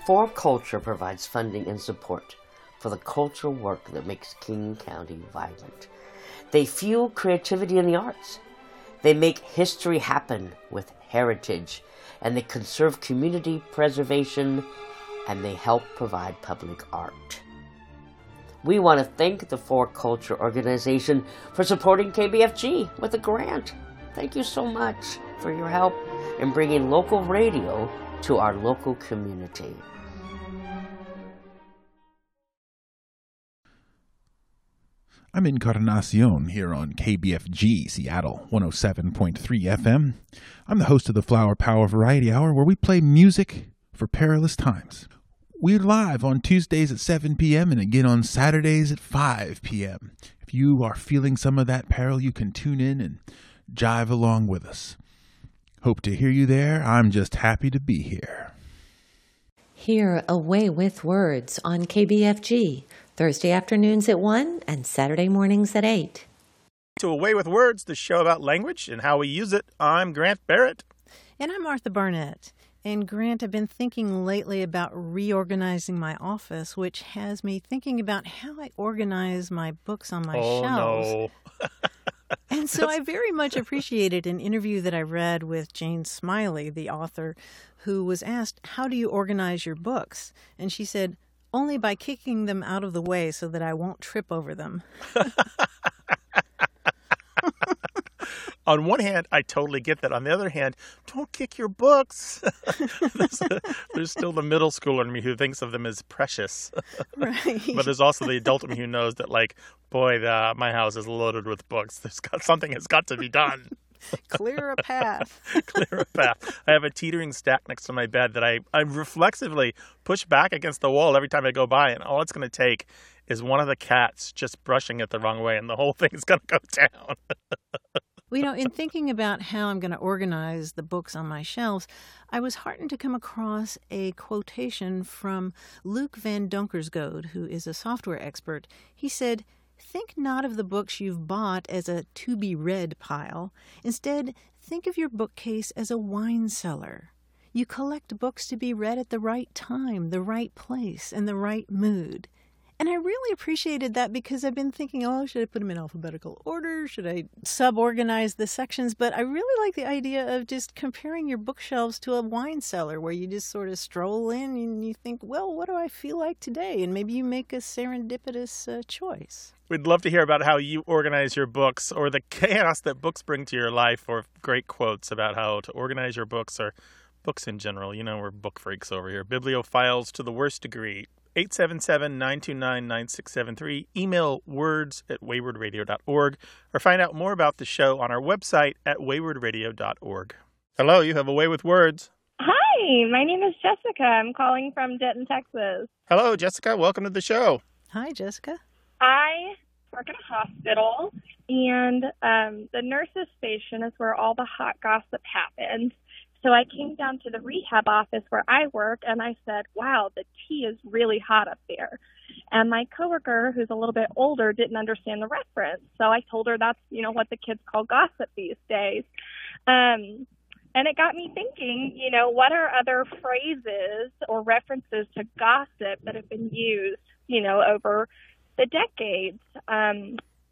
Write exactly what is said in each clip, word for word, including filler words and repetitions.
For Culture provides funding and support for the cultural work that makes King County vibrant. They fuel creativity in the arts. They make history happen with heritage, and they conserve community preservation, and they help provide public art. We want to thank the For Culture organization for supporting K B F G with a grant. Thank you so much for your help in bringing local radio to our local community. I'm Encarnacion here on K B F G Seattle one oh seven point three F M. I'm the host of the Flower Power Variety Hour, where we play music for perilous times. We're live on Tuesdays at seven p.m. and again on Saturdays at five p.m. If you are feeling some of that peril, you can tune in and jive along with us. Hope to hear you there. I'm just happy to be here. Hear Away with Words on K B F G, Thursday afternoons at one and Saturday mornings at eight. To Away with Words, the show about language and how we use it. I'm Grant Barrett. And I'm Martha Barnett. And Grant, I've been thinking lately about reorganizing my office, which has me thinking about how I organize my books on my oh, shelves. No. And so I very much appreciated an interview that I read with Jane Smiley, the author, who was asked, how do you organize your books? And she said, only by kicking them out of the way so that I won't trip over them. On one hand, I totally get that. On the other hand, don't kick your books. there's, a, there's still the middle schooler in me who thinks of them as precious. Right. But there's also the adult in me who knows that, like, boy, the, my house is loaded with books. There's got something has got to be done. Clear a path. Clear a path. I have a teetering stack next to my bed that I, I reflexively push back against the wall every time I go by, and all it's going to take is one of the cats just brushing it the wrong way, and the whole thing is going to go down. Well, you know, in thinking about how I'm going to organize the books on my shelves, I was heartened to come across a quotation from Luc van Donkersgoed, who is a software expert. He said, think not of the books you've bought as a to-be-read pile. Instead, think of your bookcase as a wine cellar. You collect books to be read at the right time, the right place, and the right mood. And I really appreciated that because I've been thinking, oh, should I put them in alphabetical order? Should I sub-organize the sections? But I really like the idea of just comparing your bookshelves to a wine cellar where you just sort of stroll in and you think, well, what do I feel like today? And maybe you make a serendipitous uh, choice. We'd love to hear about how you organize your books or the chaos that books bring to your life, or great quotes about how to organize your books or books in general. You know, we're book freaks over here. Bibliophiles to the worst degree. eight seven seven, nine two nine, nine six seven three. Email words at wayward radio dot org or find out more about the show on our website at wayward radio dot org. Hello, you have a way with words. Hi, my name is Jessica. I'm calling from Denton, Texas. Hello, Jessica. Welcome to the show. Hi, Jessica. I work at a hospital, and um, the nurses' station is where all the hot gossip happens. So I came down to the rehab office where I work, and I said, wow, the tea is really hot up there. And my coworker, who's a little bit older, didn't understand the reference. So I told her that's, you know, what the kids call gossip these days. Um, and it got me thinking, you know, what are other phrases or references to gossip that have been used, you know, over the decades? Um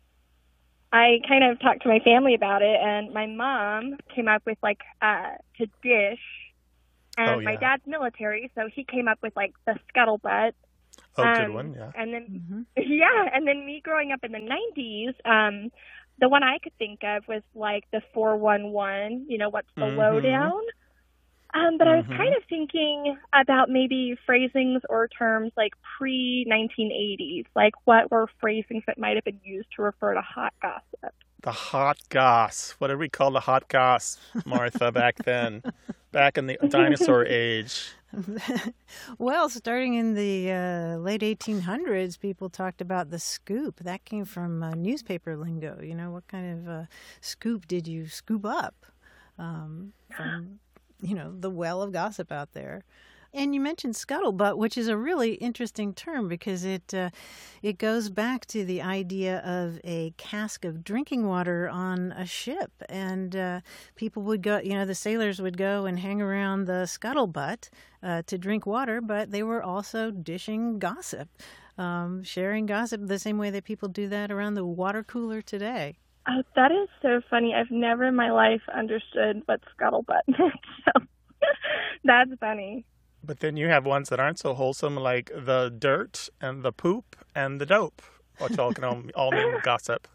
I kind of talked to my family about it, and my mom came up with, like, uh, to dish, and oh, yeah. my dad's military, so he came up with, like, the scuttlebutt. Oh, um, good one, yeah. And then, Mm-hmm. yeah, and then me growing up in the nineties, um, the one I could think of was, like, the four one one, you know, what's the Mm-hmm. lowdown? Um, but I was Mm-hmm. kind of thinking about maybe phrasings or terms like pre nineteen eighties, like what were phrasings that might have been used to refer to hot gossip. The hot goss. What did we call the hot goss, Martha, back then? Back in the dinosaur age. Well, starting in the uh, late eighteen hundreds, people talked about the scoop. That came from uh, newspaper lingo. You know, what kind of uh, scoop did you scoop up um, from, you know, the well of gossip out there? And you mentioned scuttlebutt, which is a really interesting term because it uh, it goes back to the idea of a cask of drinking water on a ship, and uh, people would go. You know, the sailors would go and hang around the scuttlebutt uh, to drink water, but they were also dishing gossip, um, sharing gossip the same way that people do that around the water cooler today. Oh, that is so funny. I've never in my life understood what scuttlebutt meant. So that's funny. But then you have ones that aren't so wholesome, like the dirt and the poop and the dope, which all can all, all mean gossip.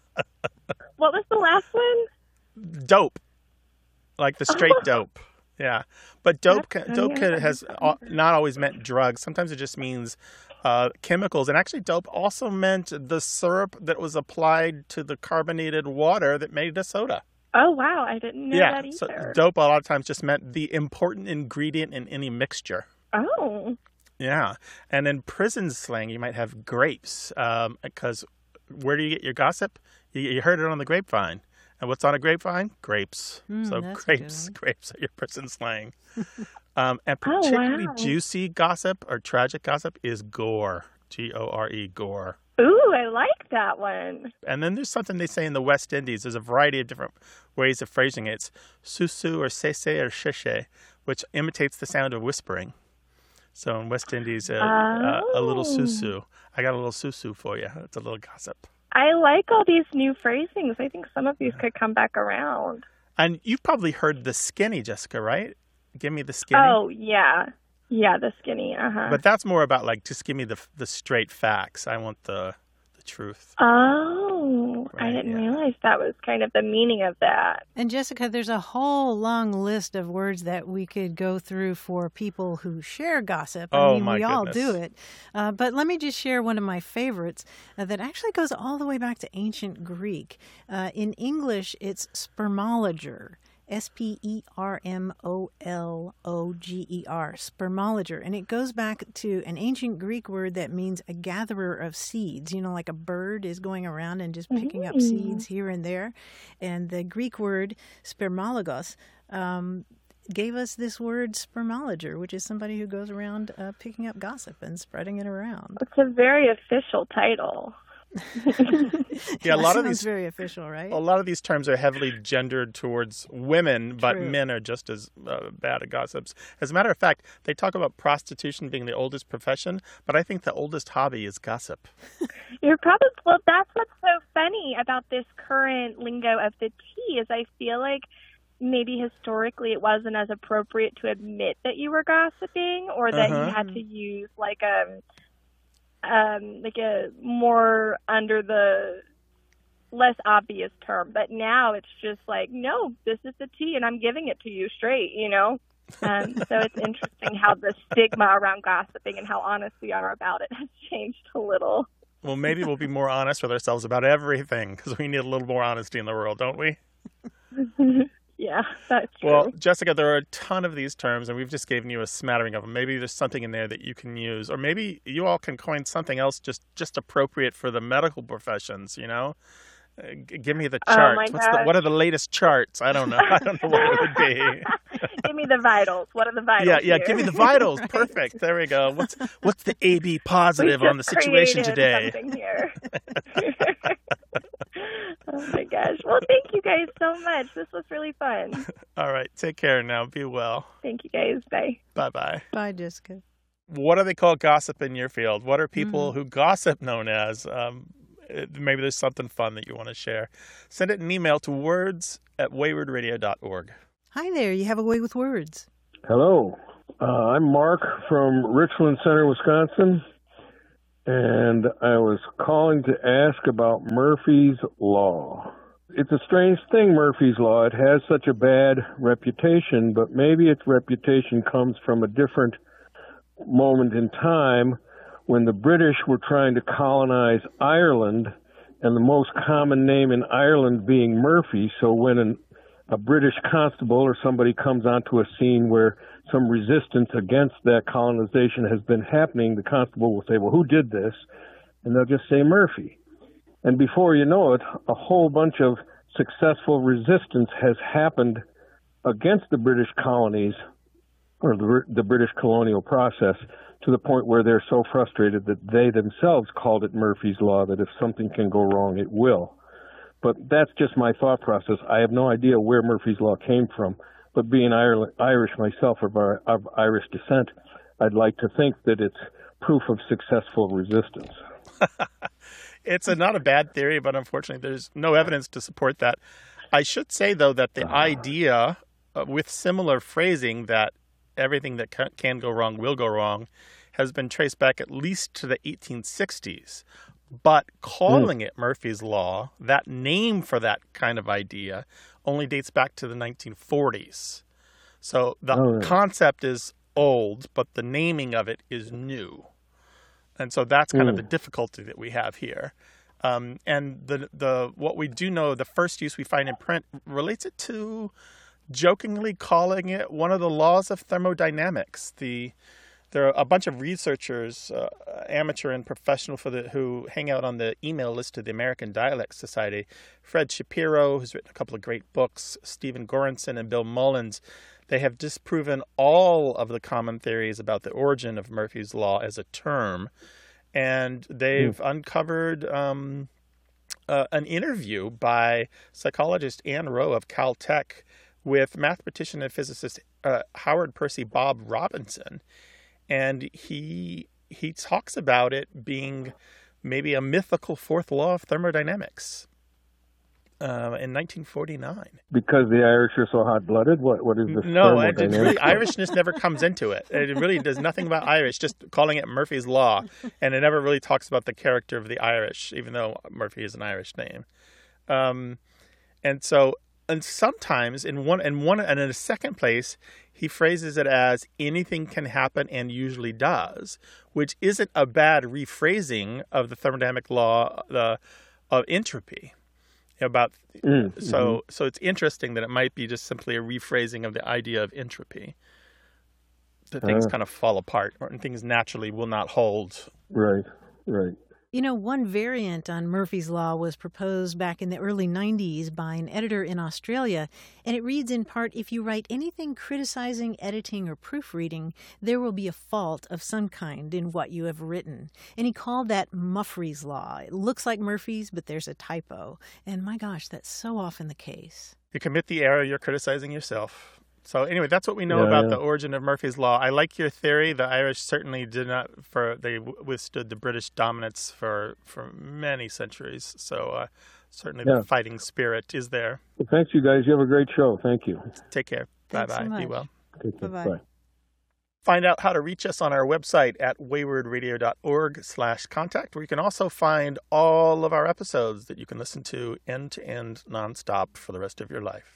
What was the last one? Dope, like the straight Oh. dope. Yeah, but dope That's ca- dope funny. ca- has al- not always meant drugs. Sometimes it just means uh, chemicals. And actually, dope also meant the syrup that was applied to the carbonated water that made the soda. Oh, wow. I didn't know yeah, that so either. dope a lot of times just meant the important ingredient in any mixture. Oh. Yeah, and in prison slang, you might have grapes, because where do you get your gossip? You, you heard it on the grapevine. And what's on a grapevine? Grapes. Mm, so that's a grapes, good one. grapes are your prison slang. um, and Oh, particularly wow. juicy gossip or tragic gossip is gore. G O R E, gore. Ooh, I like that one. And then there's something they say in the West Indies. There's a variety of different ways of phrasing it. It's susu or sese or sheshe, which imitates the sound of whispering. So in West Indies, uh, uh, a little Oh. susu. I got a little susu for you. It's a little gossip. I like all these new phrasings. I think some of these could come back around. And you've probably heard the skinny, Jessica, right? Give me the skinny. Oh, yeah. Yeah, the skinny. Uh-huh. But that's more about like, just give me the the straight facts. I want the the truth. Oh, I Right, didn't yeah. realize that was kind of the meaning of that. And Jessica, there's a whole long list of words that we could go through for people who share gossip. I Oh, mean, my we all goodness. do it. Uh, but let me just share one of my favorites uh, that actually goes all the way back to ancient Greek. Uh, in English, it's spermologer. S P E R M O L O G E R, spermologer. And it goes back to an ancient Greek word that means a gatherer of seeds. You know, like a bird is going around and just picking up Mm. seeds here and there. And the Greek word spermologos um, gave us this word spermologer, which is somebody who goes around uh, picking up gossip and spreading it around. It's a very official title. Yeah, a That lot of sounds these very official, right? a lot of these terms are heavily gendered towards women, but True. men are just as uh, bad at gossips. As a matter of fact, they talk about prostitution being the oldest profession, but I think the oldest hobby is gossip. You're probably, well, that's what's so funny about this current lingo of the T is I feel like maybe historically it wasn't as appropriate to admit that you were gossiping or that Uh-huh. you had to use like a, um, like a more under the less obvious term. But now it's just like, no, this is the T and I'm giving it to you straight, you know? Um, so it's interesting how the stigma around gossiping and how honest we are about it has changed a little. Well, maybe we'll be more honest with ourselves about everything because we need a little more honesty in the world, don't we? Yeah, that's true. Well, Jessica, there are a ton of these terms, and we've just given you a smattering of them. Maybe there's something in there that you can use, or maybe you all can coin something else just, just appropriate for the medical professions, you know? Uh, g- give me the Oh, charts. my What's the, gosh. what are the latest charts? I don't know. I don't know what it would be. Give me the vitals. What are the vitals? Yeah, yeah. here? Give me the vitals. Perfect. There we go. What's what's the A B positive We on the just situation created today? something here. Oh my gosh. Well, thank you guys so much. This was really fun. All right. Take care now. Be well. Thank you guys. Bye. Bye bye. Bye, Jessica. What do they call gossip in your field? What are people Mm. who gossip known as? Um, it- maybe there's something fun that you want to share. Send it an email to words at wayward radio dot org. Hi there. You have a way with words. Hello. Uh, I'm Mark from Richland Center, Wisconsin, and I was calling to ask about Murphy's Law. It's a strange thing, Murphy's Law. It has such a bad reputation, but maybe its reputation comes from a different moment in time when the British were trying to colonize Ireland, and the most common name in Ireland being Murphy. So when an a British constable or somebody comes onto a scene where some resistance against that colonization has been happening, the constable will say, well, who did this? And they'll just say Murphy. And before you know it, a whole bunch of successful resistance has happened against the British colonies or the, the British colonial process, to the point where they're so frustrated that they themselves called it Murphy's Law, that if something can go wrong, it will. But that's just my thought process. I have no idea where Murphy's Law came from, but being Irish myself, of, our, of Irish descent, I'd like to think that it's proof of successful resistance. It's a, not a bad theory, but unfortunately there's no evidence to support that. I should say, though, that the idea uh, with similar phrasing that everything that can, can go wrong will go wrong has been traced back at least to the eighteen sixties. But calling mm. it Murphy's Law, that name for that kind of idea, only dates back to the nineteen forties. So the oh, yeah. concept is old, but the naming of it is new. And so that's kind mm. of the difficulty that we have here. Um, and the the what we do know, the first use we find in print relates it to jokingly calling it one of the laws of thermodynamics. The There are a bunch of researchers, uh, amateur and professional, for the who hang out on the email list of the American Dialect Society. Fred Shapiro, who's written a couple of great books, Stephen Goranson and Bill Mullins. They have disproven all of the common theories about the origin of Murphy's Law as a term. And they've mm. uncovered um, uh, an interview by psychologist Ann Rowe of Caltech with mathematician and physicist uh, Howard Percy Bob Robinson. And he he talks about it being maybe a mythical fourth law of thermodynamics uh, in nineteen forty-nine. Because the Irish are so hot-blooded? What What is this No, it, thermodynamics? really, Irishness never comes into it. It really does nothing about Irish, just calling it Murphy's Law. And it never really talks about the character of the Irish, even though Murphy is an Irish name. Um, and so, and sometimes in one, in one, and in a second place, he phrases it as anything can happen and usually does, which isn't a bad rephrasing of the thermodynamic law the, of entropy. About mm, so mm-hmm. so it's interesting that it might be just simply a rephrasing of the idea of entropy. That things uh, kind of fall apart, or things naturally will not hold. Right, right. You know, one variant on Murphy's Law was proposed back in the early nineties by an editor in Australia, and it reads in part, if you write anything criticizing, editing, or proofreading, there will be a fault of some kind in what you have written. And he called that Muffrey's Law. It looks like Murphy's, but there's a typo. And my gosh, that's so often the case. You commit the error, you're criticizing yourself. So anyway, that's what we know yeah, about yeah. the origin of Murphy's Law. I like your theory. The Irish certainly did not, for they withstood the British dominance for, for many centuries. So uh, certainly yeah. the fighting spirit is there. Well, thanks, you guys. You have a great show. Thank you. Take care. Thanks Bye-bye. so much. Be well. Bye-bye. Bye. Find out how to reach us on our website at waywardradio.org slash contact, where you can also find all of our episodes that you can listen to end-to-end nonstop for the rest of your life.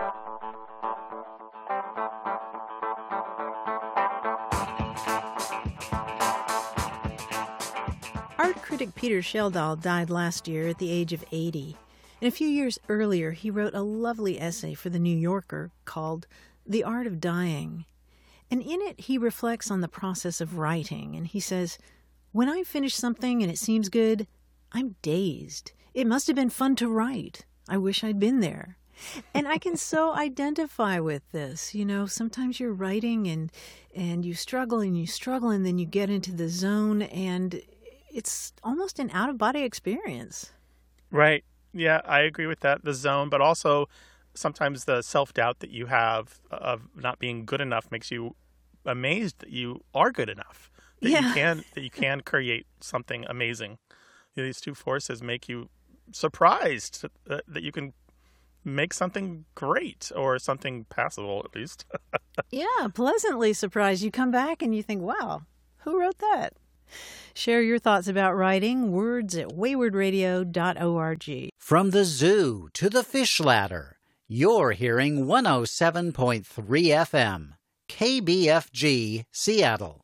Art critic Peter Schjeldahl died last year at the age of eighty. And a few years earlier, he wrote a lovely essay for The New Yorker called The Art of Dying. And in it, he reflects on the process of writing. And he says, when I finish something and it seems good, I'm dazed. It must have been fun to write. I wish I'd been there. And I can so identify with this. You know, sometimes you're writing and and you struggle and you struggle and then you get into the zone and it's almost an out-of-body experience. Right. Yeah, I agree with that, the zone, but also sometimes the self-doubt that you have of not being good enough makes you amazed that you are good enough, that yeah. you can that you can create something amazing. You know, these two forces make you surprised that, that you can make something great, or something passable at least. Yeah, pleasantly surprised. You come back and you think, wow, who wrote that? Share your thoughts about writing, words at wayward radio dot org. From the zoo to the fish ladder, you're hearing one oh seven point three F M, K B F G, Seattle.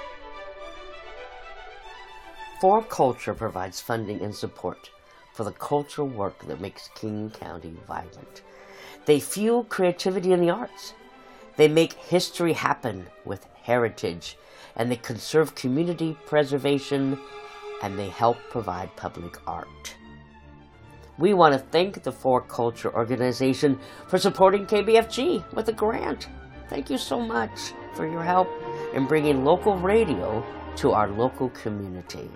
For Culture provides funding and support for the cultural work that makes King County vibrant. They fuel creativity in the arts. They make history happen with heritage, and they conserve community preservation, and they help provide public art. We want to thank the For Culture organization for supporting K B F G with a grant. Thank you so much. for your help in bringing local radio to our local community.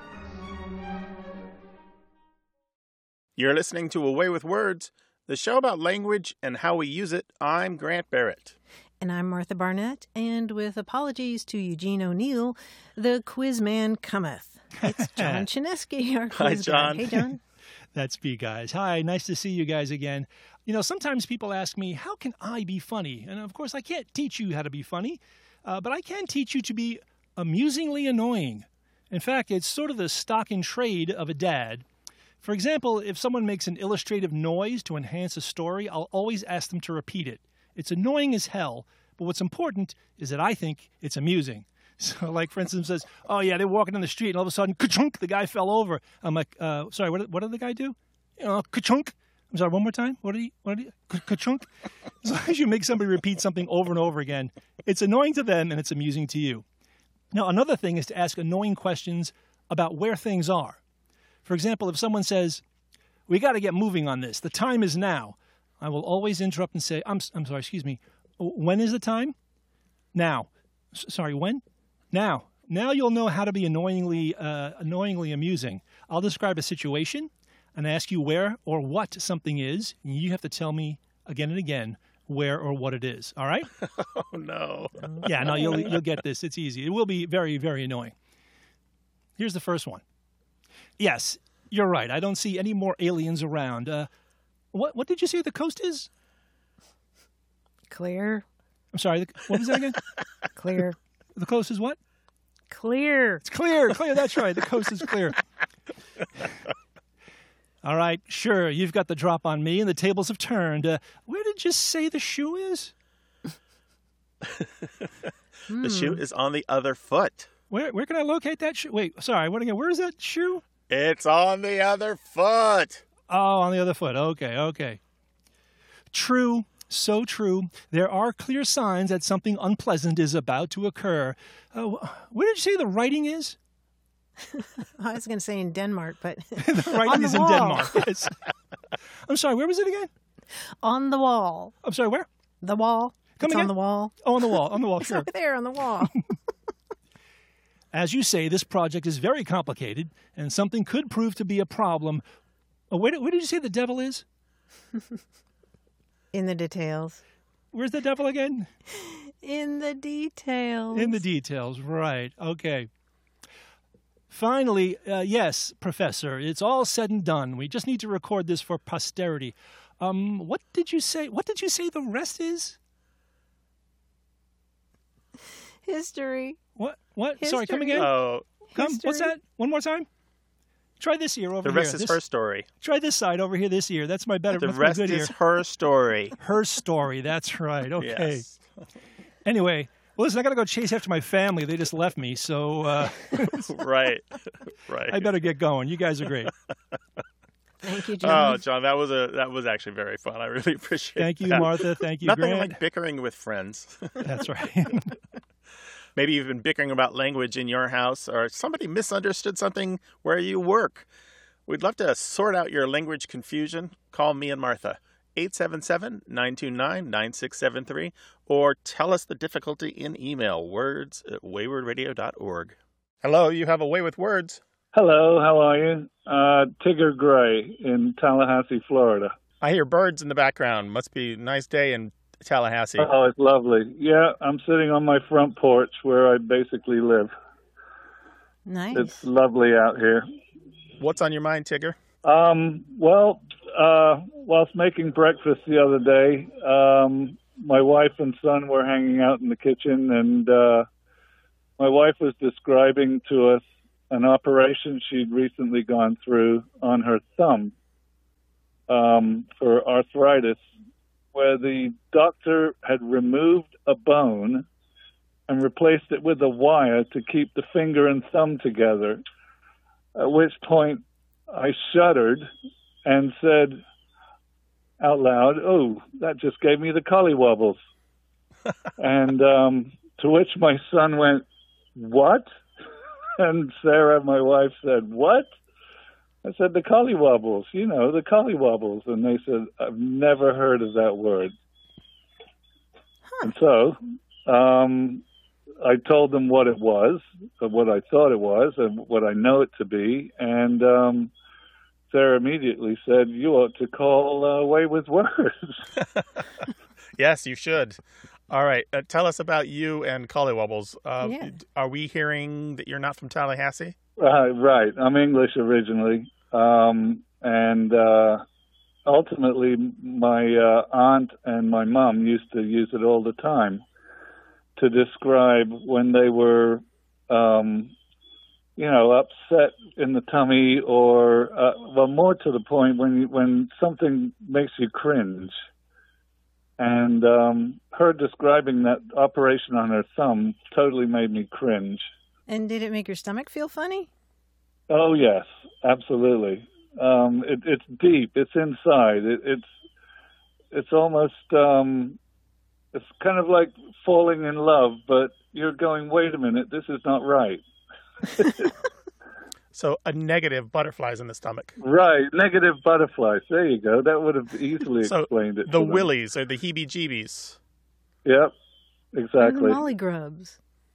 You're listening to Away with Words, the show about language and how we use it. I'm Grant Barrett. And I'm Martha Barnett, and with apologies to Eugene O'Neill, the quiz man cometh. It's John Chinesky, our quiz Hi, John. guy. Hey, John. That's me, guys. Hi, nice to see you guys again. You know, sometimes people ask me, how can I be funny? And of course, I can't teach you how to be funny, uh, but I can teach you to be amusingly annoying. In fact, it's sort of the stock in trade of a dad. For example, if someone makes an illustrative noise to enhance a story, I'll always ask them to repeat it. It's annoying as hell, but what's important is that I think it's amusing. So, like, for instance, says, oh, yeah, they're walking down the street, and all of a sudden, ka-chunk, the guy fell over. I'm like, uh, sorry, what did, what did the guy do? You know, ka-chunk. I'm sorry, one more time? What did he, what did he, ka-chunk? As long as you make somebody repeat something over and over again, it's annoying to them, and it's amusing to you. Now, another thing is to ask annoying questions about where things are. For example, if someone says, we got to get moving on this, the time is now, I will always interrupt and say, I'm, I'm sorry, excuse me, when is the time? Now. S- sorry, when? Now. Now you'll know how to be annoyingly, uh, annoyingly amusing. I'll describe a situation and ask you where or what something is, and you have to tell me again and again where or what it is. All right? Oh, no. Yeah, no, you'll you'll get this. It's easy. It will be very, very annoying. Here's the first one. Yes, you're right. I don't see any more aliens around. Uh, what what did you say the coast is? Clear. I'm sorry. The, what was that again? Clear. The coast is what? Clear. It's clear. Clear. That's right. The coast is clear. All right. Sure. You've got the drop on me, and the tables have turned. Uh, where did you say the shoe is? The shoe is on the other foot. Where where can I locate that shoe? Wait. Sorry. What again? Where is that shoe? It's on the other foot. Oh, on the other foot. Okay. Okay. True. So true. There are clear signs that something unpleasant is about to occur. Uh, where did you say the writing is? I was going to say in Denmark, but The writing on the is in wall. Denmark. Yes. I'm sorry, where was it again? On the wall. I'm sorry, where? The wall. Come it's again? on the wall. Oh, on the wall. On the wall, It's sure. over there on the wall. As you say, this project is very complicated, and something could prove to be a problem. Oh, where, did, where did you say the devil is? In the details. Where's the devil again? In the details. In the details, right. Okay. Finally, uh, yes, Professor, it's all said and done. We just need to record this for posterity. Um, what did you say? What did you say the rest is? History. What? What? Sorry, come History. again. Oh, Come. What's history. that? One more time. Try this ear over the here. rest is This- her story. Try this side over here, this ear. That's my better. The that's my rest good is ear. her story. Her story. That's right. Okay. Yes. Anyway, well, listen, I got to go chase after my family. They just left me, so uh, Right. Right. I better get going. You guys are great. Thank you, Oh, John. John, that was a that was actually very fun. I really appreciate it. Thank you, that. Martha. Thank you, Nothing Grant. like bickering with friends. That's right. Maybe you've been bickering about language in your house, or somebody misunderstood something where you work. We'd love to sort out your language confusion. Call me and Martha, eight seven seven, nine two nine, nine six seven three, or tell us the difficulty in email, words at wayward radio dot org. Hello, you have a way with words. Hello, how are you? Uh, Tigger Gray in Tallahassee, Florida. I hear birds in the background. Must be a nice day in Tallahassee. Oh, it's lovely. Yeah, I'm sitting on my front porch where I basically live. Nice. It's lovely out here. What's on your mind, Tigger? Um, well, uh, whilst making breakfast the other day, um, my wife and son were hanging out in the kitchen, and uh, my wife was describing to us an operation she'd recently gone through on her thumb um, for arthritis, where the doctor had removed a bone and replaced it with a wire to keep the finger and thumb together, at which point I shuddered and said out loud, "Oh, that just gave me the collywobbles." And um, to which my son went, "What?" And Sarah, my wife, said, "What?" I said, "The collywobbles, you know, the collywobbles." And they said, "I've never heard of that word." Huh. And so um, I told them what it was, what I thought it was, and what I know it to be, and um, Sarah immediately said, "You ought to call uh, Way with Words." Yes, you should. All right. Uh, tell us about you and Collywobbles. Uh, Yeah. Are we hearing that you're not from Tallahassee? Uh, right. I'm English originally, um, and uh, ultimately my uh, aunt and my mom used to use it all the time to describe when they were, um, you know, upset in the tummy, or uh, well, more to the point, when you, when something makes you cringe. And um, her describing that operation on her thumb totally made me cringe. And did it make your stomach feel funny? Oh yes, absolutely. Um, it, it's deep. It's inside. It, it's it's almost um, it's kind of like falling in love, but you're going, wait a minute, this is not right. So a negative butterflies in the stomach. Right, negative butterflies. There you go. That would have easily so explained it. The willies or the heebie-jeebies. Yep, exactly. And the molly grubs.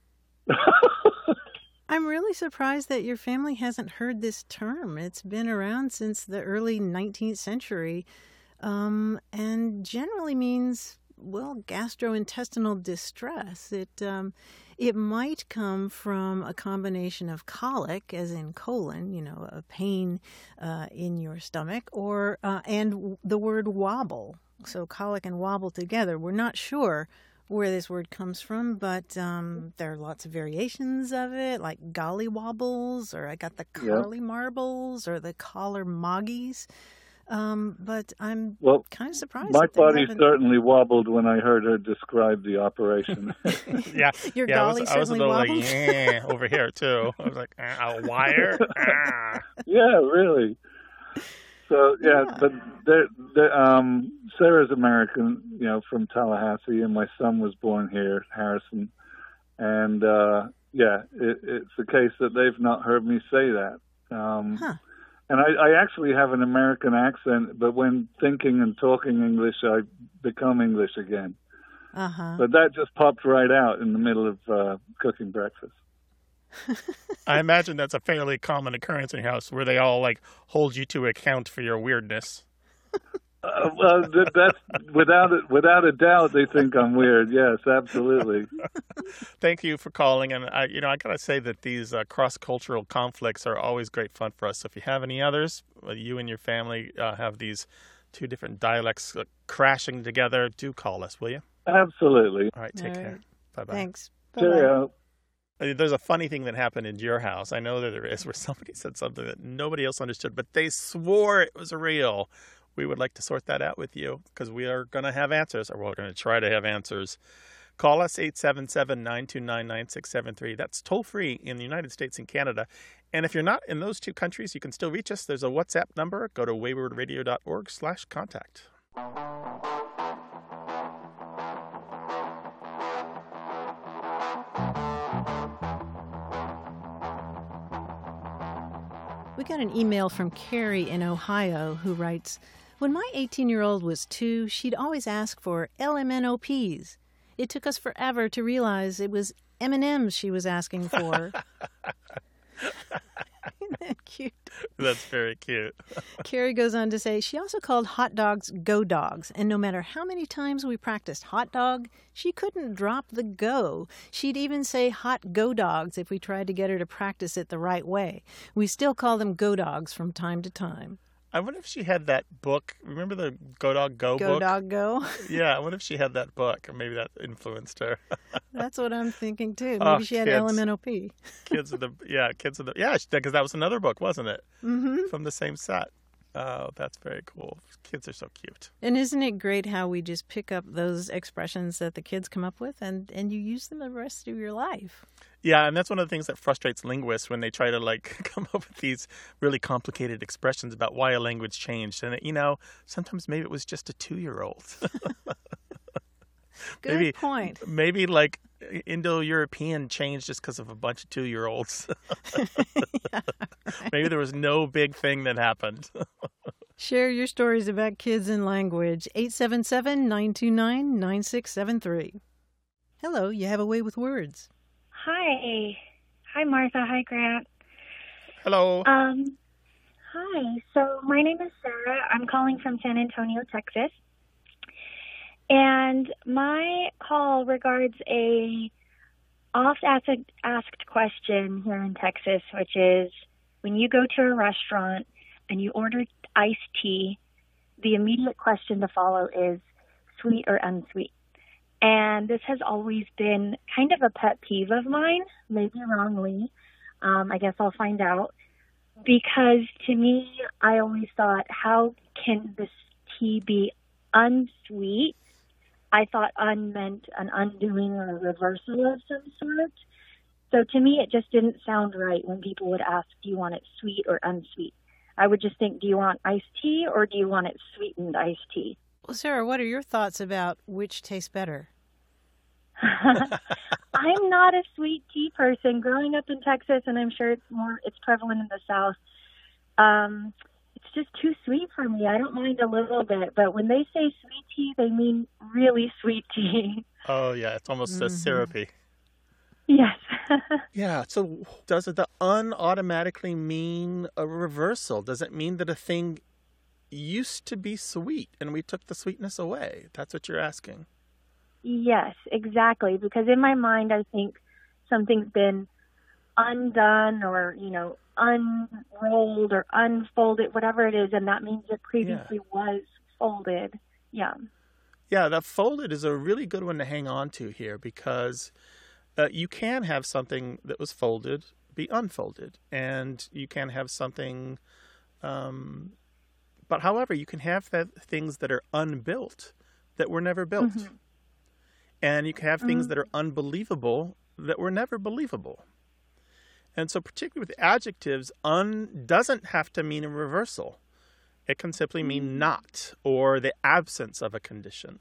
I'm really surprised that your family hasn't heard this term. It's been around since the early nineteenth century, um, and generally means, well, gastrointestinal distress. It um, it might come from a combination of colic, as in colon, you know, a pain uh, in your stomach, or uh, and the word wobble. So colic and wobble together. We're not sure where this word comes from, but um, there are lots of variations of it, like golly wobbles, or I got the carly marbles, or the collar moggies. Um, but I'm well, kind of surprised. My body haven't... certainly wobbled when I heard her describe the operation. yeah, your yeah, golly I was, certainly I was a little wobbled. like, yeah, over here too. I was like, a wire. Ah. Yeah, really. So yeah, Yeah. but they're, they're, um, Sarah's American, you know, from Tallahassee, and my son was born here, Harrison, and uh, yeah, it, it's the case that they've not heard me say that. Um, Huh. And I, I actually have an American accent, but when thinking and talking English, I become English again. Uh-huh. But that just popped right out in the middle of uh, cooking breakfast. I imagine that's a fairly common occurrence in your house, where they all like hold you to account for your weirdness. Uh, well, th- that's without a, without a doubt, they think I'm weird. Yes, absolutely. Thank you for calling, and I, you know, I gotta say that these uh, cross-cultural conflicts are always great fun for us. So if you have any others, uh, you and your family uh, have these two different dialects uh, crashing together, do call us, will you? Absolutely. All right, take All care. right. Bye bye. Thanks. Cheerio. There's a funny thing that happened in your house. I know that there is, where somebody said something that nobody else understood, but they swore it was real. We would like to sort that out with you, because we are going to have answers, or we're going to try to have answers. Call us, eight seven seven, nine two nine, nine six seven three. That's toll-free in the United States and Canada. And if you're not in those two countries, you can still reach us. There's a WhatsApp number. Go to waywardradio.org slash contact. We got an email from Carrie in Ohio who writes, when my eighteen-year-old was two, she'd always ask for L M N O Ps. It took us forever to realize it was M and M's she was asking for. Isn't that cute? That's very cute. Carrie goes on to say, she also called hot dogs go dogs, and no matter how many times we practiced hot dog, she couldn't drop the go. She'd even say hot go dogs if we tried to get her to practice it the right way. We still call them go dogs from time to time. I wonder if she had that book. Remember the Go Dog Go, Go book? dog go? Yeah, I wonder if she had that book, or maybe that influenced her. That's what I'm thinking too. Maybe Oh, she had kids. L M N O P. Kids of the yeah, kids of the yeah, because that was another book, wasn't it? Mm-hmm. From the same set. Oh, that's very cool. Kids are so cute. And isn't it great how we just pick up those expressions that the kids come up with and, and you use them the rest of your life? Yeah, and that's one of the things that frustrates linguists when they try to like come up with these really complicated expressions about why a language changed. And you know, sometimes maybe it was just a two-year-old. Good maybe, point. Maybe like Indo-European changed just because of a bunch of two-year-olds. Yeah, right. Maybe there was no big thing that happened. Share your stories about kids and language. eight seven seven, nine two nine, nine six seven three. Hello, you have a way with words. Hi. Hi, Martha. Hi, Grant. Hello. Um, hi. So my name is Sarah. I'm calling from San Antonio, Texas. And my call regards a oft asked, asked question here in Texas, which is when you go to a restaurant and you order iced tea, the immediate question to follow is sweet or unsweet. And this has always been kind of a pet peeve of mine, maybe wrongly. Um, I guess I'll find out. Because to me, I always thought, how can this tea be unsweet? I thought un meant an undoing or a reversal of some sort. So to me, it just didn't sound right when people would ask, do you want it sweet or unsweet? I would just think, do you want iced tea or do you want it sweetened iced tea? Well, Sarah, what are your thoughts about which tastes better? I'm not a sweet tea person. Growing up in Texas, and I'm sure it's more, it's prevalent in the South, um, it's just too sweet for me. I don't mind a little bit, but when they say sweet tea, they mean really sweet tea. Oh, yeah, it's almost Mm-hmm. uh, syrupy. Yes. Yeah, so does it the un automatically mean a reversal? Does it mean that a thing used to be sweet and we took the sweetness away? That's what you're asking. Yes, exactly. Because in my mind, I think something's been undone or, you know, unrolled or unfolded, whatever it is, and that means it previously yeah. was folded. Yeah. Yeah, that folded is a really good one to hang on to here because uh, you can have something that was folded be unfolded, and you can have something, um, but however, you can have that, things that are unbuilt that were never built. Mm-hmm. And you can have things mm-hmm. that are unbelievable that were never believable. And so particularly with adjectives, un doesn't have to mean a reversal. It can simply mean not, or the absence of a condition.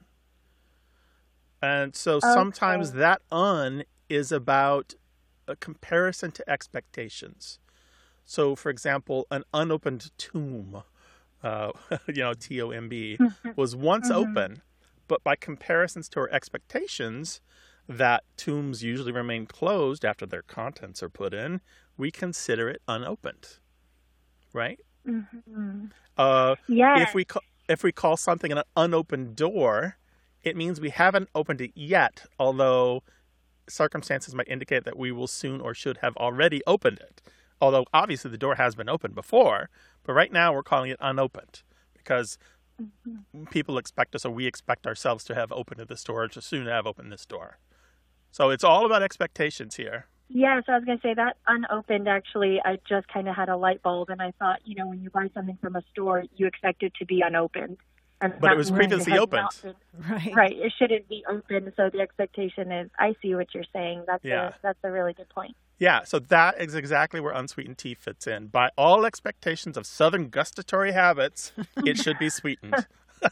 And so okay. sometimes that un is about a comparison to expectations. So, for example, an unopened tomb, uh, you know, T O M B, was once mm-hmm. open, but by comparisons to our expectations, that tombs usually remain closed after their contents are put in, we consider it unopened, right? Mm-hmm. Uh, yes. If we ca- if we call something an unopened door, it means we haven't opened it yet, although circumstances might indicate that we will soon or should have already opened it. Although obviously the door has been opened before, but right now we're calling it unopened because mm-hmm. people expect us, or we expect ourselves to have opened this door, or to soon have opened this door. So it's all about expectations here. Yes, I was going to say that unopened, actually, I just kind of had a light bulb, and I thought, you know, when you buy something from a store, you expect it to be unopened. And but it was previously opened. Right. Right. It shouldn't be open, so the expectation is, I see what you're saying. That's, yeah. a, that's a really good point. Yeah, so that is exactly where unsweetened tea fits in. By all expectations of Southern gustatory habits, it should be sweetened.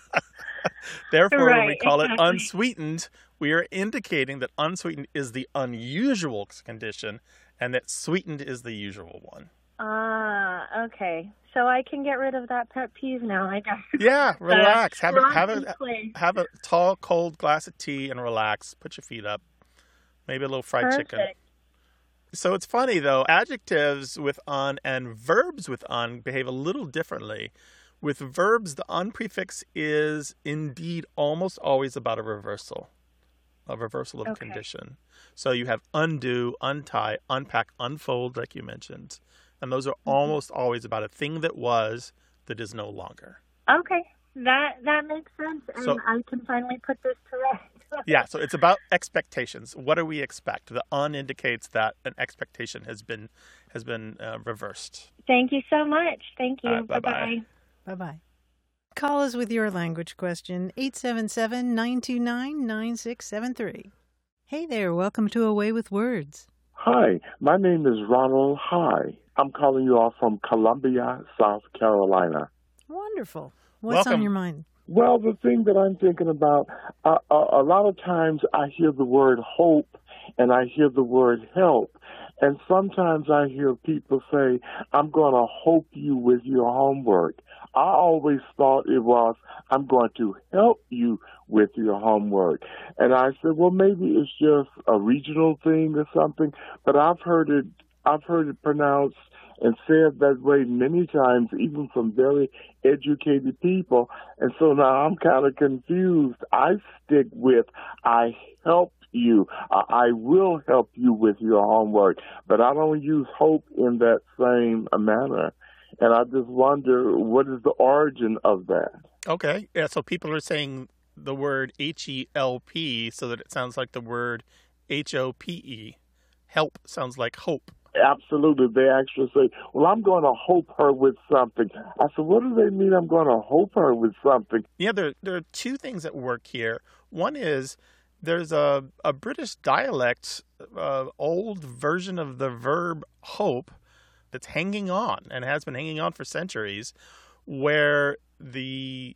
Therefore, right, when we call exactly. it unsweetened, we are indicating that unsweetened is the unusual condition and that sweetened is the usual one. Ah, okay. So I can get rid of that pet peeve now, I guess. Yeah, relax. Have a, have a, have a tall, cold glass of tea and relax. Put your feet up. Maybe a little fried Perfect. chicken. So it's funny, though. Adjectives with un and verbs with un behave a little differently. With verbs, the un prefix is indeed almost always about a reversal, a reversal of okay. condition. So you have undo, untie, unpack, unfold, like you mentioned. And those are mm-hmm. almost always about a thing that was that is no longer. Okay, that that makes sense. And so, I can finally put this to rest. Yeah, so it's about expectations. What do we expect? The un indicates that an expectation has been has been uh, reversed. Thank you so much. Thank you. Right, bye-bye. Bye-bye. Bye-bye. Call us with your language question, eight seven seven, nine two nine, nine six seven three. Hey there, welcome to A Way with Words. Hi, my name is Ronald High. I'm calling you all from Columbia, South Carolina. Wonderful. What's welcome. on your mind? Well, the thing that I'm thinking about, uh, a, a lot of times I hear the word hope and I hear the word help. And sometimes I hear people say, I'm going to help you with your homework. I always thought it was, I'm going to help you with your homework. And I said, well, maybe it's just a regional thing or something, but I've heard it, I've heard it pronounced and said that way many times, even from very educated people. And so now I'm kind of confused. I stick with, I help you. I will help you with your homework, but I don't use hope in that same manner. And I just wonder, what is the origin of that? Okay. Yeah, so people are saying the word H E L P so that it sounds like the word H O P E. Help sounds like hope. Absolutely. They actually say, well, I'm going to hope her with something. I said, what do they mean I'm going to hope her with something? Yeah, there, there are two things at work here. One is there's a, a British dialect, uh, old version of the verb hope that's hanging on and has been hanging on for centuries, where the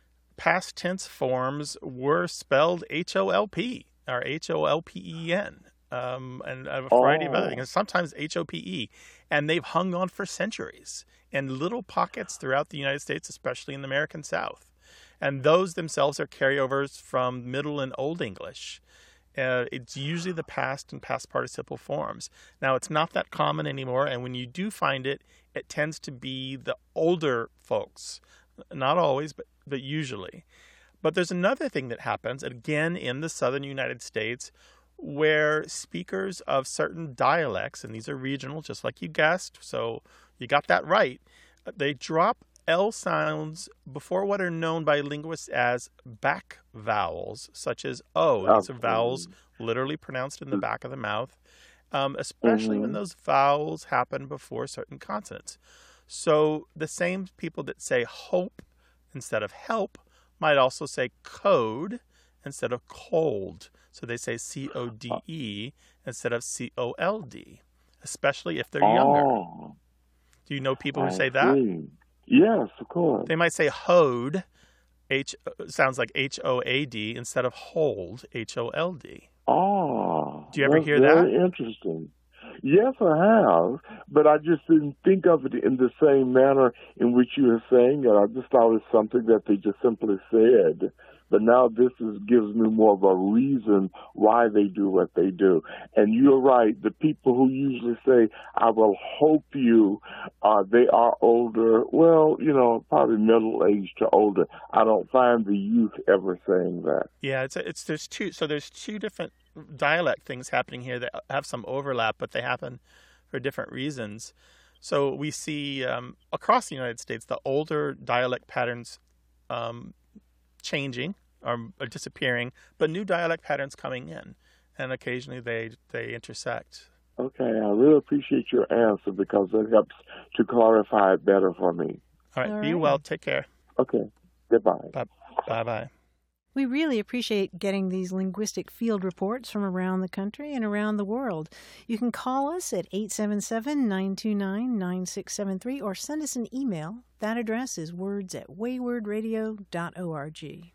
past tense forms were spelled H O L P or H O L P E N. Um, and a variety oh. of other things, sometimes H O P E. And they've hung on for centuries in little pockets throughout the United States, especially in the American South. And those themselves are carryovers from Middle and Old English. Uh, it's usually the past and past participle forms. Now, it's not that common anymore, and when you do find it, it tends to be the older folks. Not always, but, but usually. But there's another thing that happens, again, in the southern United States, where speakers of certain dialects, and these are regional, just like you guessed, so you got that right, they drop L sounds before what are known by linguists as back vowels, such as O. These are vowels literally pronounced in the back of the mouth, um, especially mm-hmm. when those vowels happen before certain consonants. So the same people that say hope instead of help might also say code instead of cold. So they say C O D E instead of C O L D, especially if they're oh, younger. Do you know people who I say that? See. Yes, of course. They might say hoed, H sounds like H O A D, instead of hold, H O L D. Oh. Do you ever hear very that? Very interesting. Yes, I have, but I just didn't think of it in the same manner in which you were saying it. I just thought it was something that they just simply said. But now this is, gives me more of a reason why they do what they do. And you're right. The people who usually say, I will hope you, uh, they are older. Well, you know, probably middle-aged to older. I don't find the youth ever saying that. Yeah, it's a, it's there's two. So there's two different dialect things happening here that have some overlap, but they happen for different reasons. So we see um, across the United States, the older dialect patterns um, changing or, or disappearing, but new dialect patterns coming in, and occasionally they they intersect. Okay, I really appreciate your answer because it helps to clarify it better for me. All right, All be right. well. Take care. Okay, goodbye. Bye. Bye-bye. We really appreciate getting these linguistic field reports from around the country and around the world. You can call us at eight seven seven, nine two nine, nine six seven three or send us an email. That address is words at wayward radio dot org.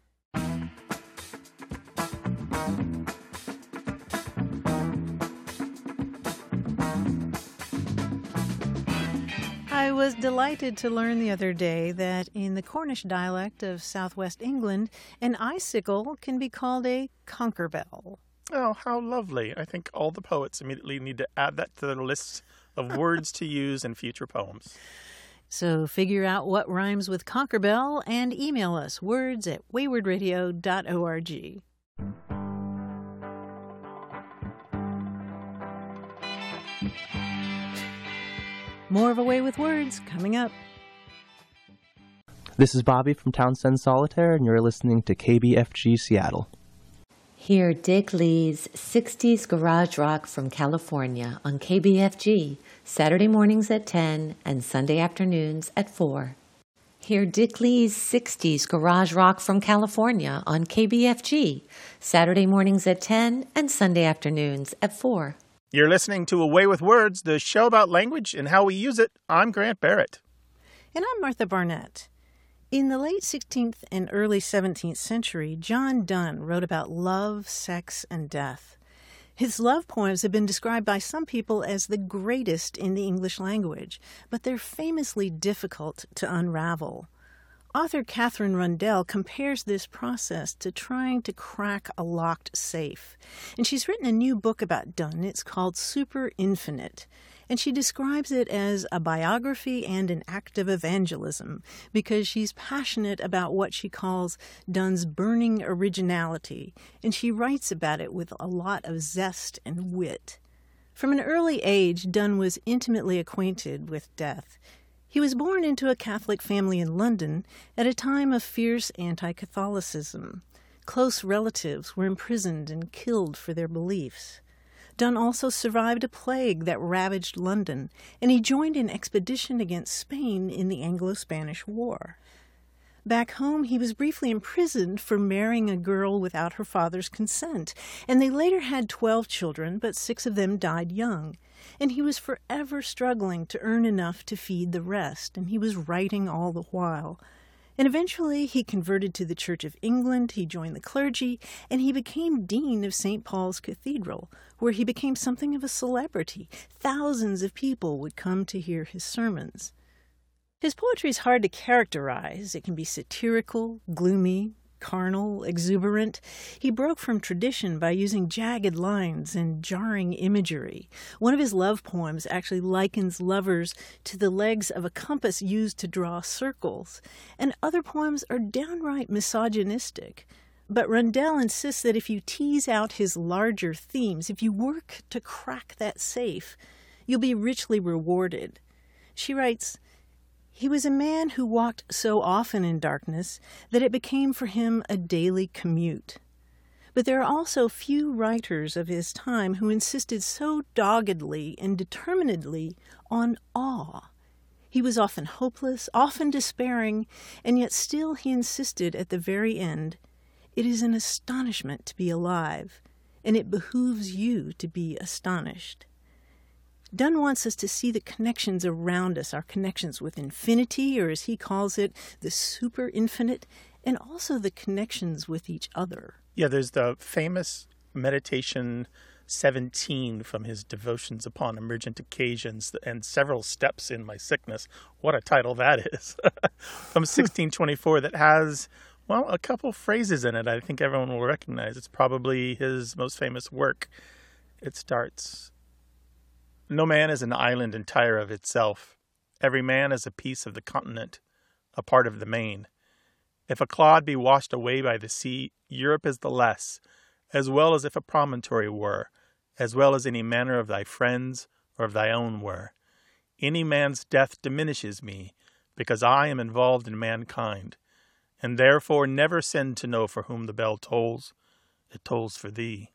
I was delighted to learn the other day that in the Cornish dialect of southwest England, an icicle can be called a conkerbell. Oh, how lovely. I think all the poets immediately need to add that to their list of words to use in future poems. So figure out what rhymes with conkerbell and email us words at wayward radio dot org. More of A Way with Words coming up. This is Bobby from Townsend Solitaire, and you're listening to K B F G Seattle. Hear Dick Lee's sixties Garage Rock from California on K B F G, Saturday mornings at ten and Sunday afternoons at four. Hear Dick Lee's sixties Garage Rock from California on K B F G, Saturday mornings at ten and Sunday afternoons at four. You're listening to A Way with Words, the show about language and how we use it. I'm Grant Barrett. And I'm Martha Barnett. In the late sixteenth and early seventeenth century, John Donne wrote about love, sex, and death. His love poems have been described by some people as the greatest in the English language, but they're famously difficult to unravel. Author Katherine Rundell compares this process to trying to crack a locked safe. And she's written a new book about Donne. It's called Super Infinite. And she describes it as a biography and an act of evangelism because she's passionate about what she calls Donne's burning originality. And she writes about it with a lot of zest and wit. From an early age, Donne was intimately acquainted with death. He was born into a Catholic family in London at a time of fierce anti-Catholicism. Close relatives were imprisoned and killed for their beliefs. Donne also survived a plague that ravaged London, and he joined an expedition against Spain in the Anglo-Spanish War. Back home, he was briefly imprisoned for marrying a girl without her father's consent, and they later had twelve children, but six of them died young. And he was forever struggling to earn enough to feed the rest, and he was writing all the while. And eventually he converted to the Church of England, he joined the clergy, and he became Dean of Saint Paul's Cathedral, where he became something of a celebrity. Thousands of people would come to hear his sermons. His poetry is hard to characterize. It can be satirical, gloomy, carnal, exuberant. He broke from tradition by using jagged lines and jarring imagery. One of his love poems actually likens lovers to the legs of a compass used to draw circles, and other poems are downright misogynistic. But Rundell insists that if you tease out his larger themes, if you work to crack that safe, you'll be richly rewarded. She writes, "He was a man who walked so often in darkness that it became for him a daily commute. But there are also few writers of his time who insisted so doggedly and determinedly on awe. He was often hopeless, often despairing, and yet still he insisted at the very end, 'It is an astonishment to be alive, and it behooves you to be astonished.' Donne wants us to see the connections around us, our connections with infinity, or as he calls it, the super infinite, and also the connections with each other." Yeah, there's the famous meditation seventeen from his Devotions Upon Emergent Occasions and Several Steps in My Sickness. What a title that is. From sixteen twenty-four that has, well, a couple phrases in it I think everyone will recognize. It's probably his most famous work. It starts, "No man is an island entire of itself. Every man is a piece of the continent, a part of the main. If a clod be washed away by the sea, Europe is the less, as well as if a promontory were, as well as any manner of thy friends or of thy own were. Any man's death diminishes me, because I am involved in mankind, and therefore never send to know for whom the bell tolls. It tolls for thee."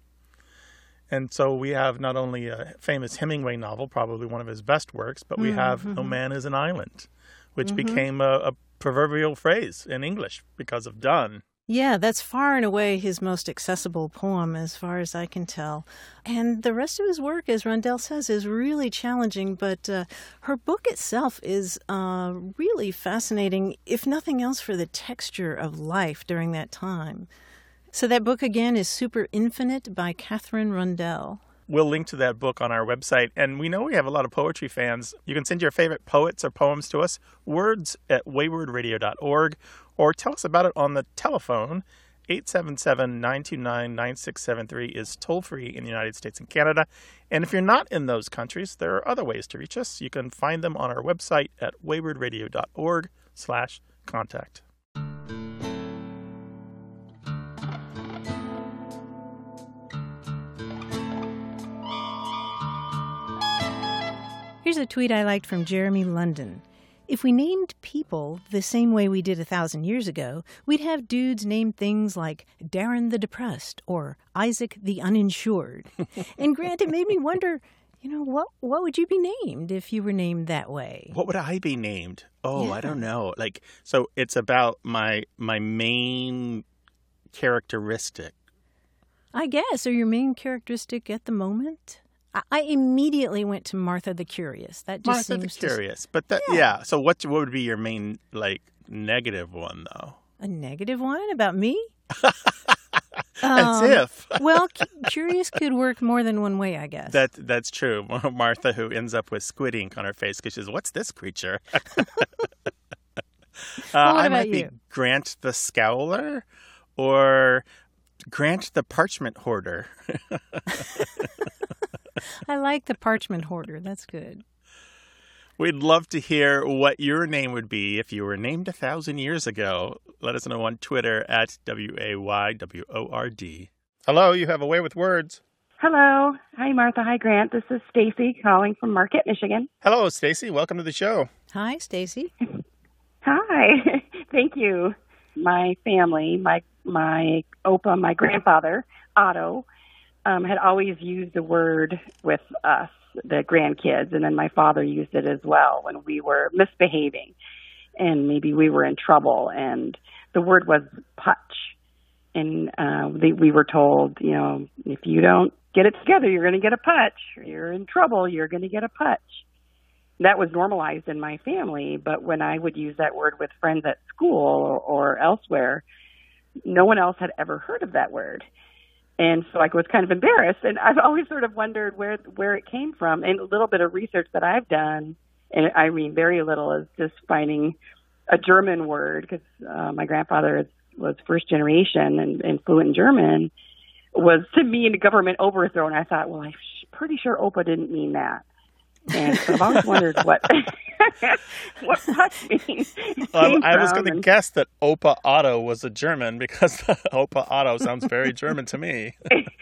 And so we have not only a famous Hemingway novel, probably one of his best works, but we mm-hmm. have "No Man is an Island," which mm-hmm. became a, a proverbial phrase in English because of Donne. Yeah, that's far and away his most accessible poem, as far as I can tell. And the rest of his work, as Rundell says, is really challenging, but uh, her book itself is uh, really fascinating, if nothing else for the texture of life during that time. So that book, again, is Super Infinite by Katherine Rundell. We'll link to that book on our website. And we know we have a lot of poetry fans. You can send your favorite poets or poems to us, words at wayward radio dot org, or tell us about it on the telephone. eight seven seven, nine two nine, nine six seven three is toll-free in the United States and Canada. And if you're not in those countries, there are other ways to reach us. You can find them on our website at wayward radio dot org slash contact. Here's a tweet I liked from Jeremy London. "If we named people the same way we did a thousand years ago, we'd have dudes named things like Darren the Depressed or Isaac the Uninsured." And Grant, it made me wonder, you know, what what would you be named if you were named that way? What would I be named? Oh, Yeah. I don't know. Like, so it's about my my main characteristic. I guess, or your main characteristic at the moment? I, I immediately went to Martha the Curious. That just Martha the seems Curious. But that, Yeah. yeah. So what what would be your main, like, negative one, though? a negative one about me? As Um, if. Well, cu- curious could work more than one way, I guess. That That's true. Martha, who ends up with squid ink on her face because she's, what's this creature? uh, Well, what I about might you? be Grant the Scowler or Grant the Parchment Hoarder. I like the parchment hoarder. That's good. We'd love to hear what your name would be if you were named a thousand years ago. Let us know on Twitter at W A Y W O R D. Hello, you have a way with words. Hello. Hi, Martha. Hi, Grant. This is Stacy calling from Marquette, Michigan. Hello, Stacy. Welcome to the show. Hi, Stacy. Hi. Thank you. My family, my my Opa, my grandfather, Otto, um, had always used the word with us, the grandkids, and then my father used it as well when we were misbehaving and maybe we were in trouble. And the word was putch. And uh, they, we were told, you know, if you don't get it together, you're going to get a putch. You're in trouble, you're going to get a putch. That was normalized in my family, but when I would use that word with friends at school or, or elsewhere, no one else had ever heard of that word. And so I was kind of embarrassed, and I've always sort of wondered where where it came from. And a little bit of research that I've done, and I mean very little, is just finding a German word, because uh, my grandfather is, was first generation and, and fluent in German, was to mean government overthrow. And I thought, well, I'm pretty sure Opa didn't mean that. And so I've always wondered what what putch means. Um, I was going to and... guess that Opa Otto was a German because Opa Otto sounds very German to me.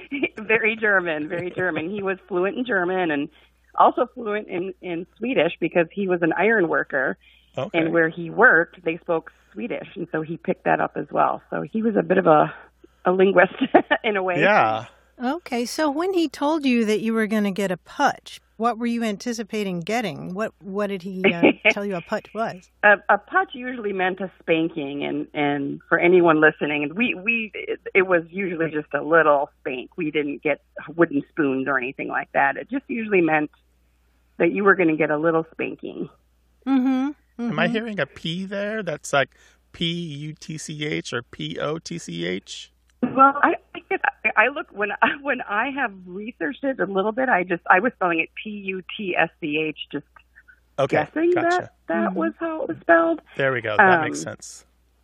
Very German, very German. He was fluent in German and also fluent in, in Swedish because he was an iron worker. Okay. And where he worked, they spoke Swedish. And so he picked that up as well. So he was a bit of a, a linguist in a way. Yeah. Okay, so when he told you that you were going to get a putch, what were you anticipating getting? What what did he uh, tell you a putch was? A, a putch usually meant a spanking, and, and for anyone listening, we we it, it was usually just a little spank. We didn't get wooden spoons or anything like that. It just usually meant that you were going to get a little spanking. Mm-hmm. Mm-hmm. Am I hearing a P there? That's like P U T C H or P O T C H? Well, I I look when I, when I have researched it a little bit. I just I was spelling it P U T S C H, just okay, guessing gotcha. that that Mm-hmm. was how it was spelled. There we go. That um, makes sense.